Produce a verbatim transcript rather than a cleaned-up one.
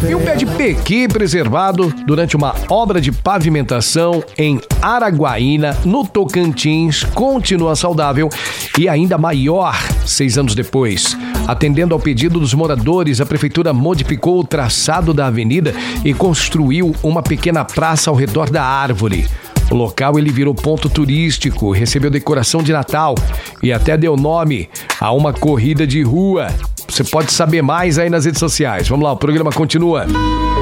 E um pé de pequi preservado durante uma obra de pavimentação em Araguaína, no Tocantins, continua saudável e ainda maior seis anos depois. Atendendo ao pedido dos moradores, a prefeitura modificou o traçado da avenida e construiu uma pequena praça ao redor da árvore. O local ele virou ponto turístico, recebeu decoração de Natal e até deu nome a uma corrida de rua. Você pode saber mais aí nas redes sociais. Vamos lá, o programa continua.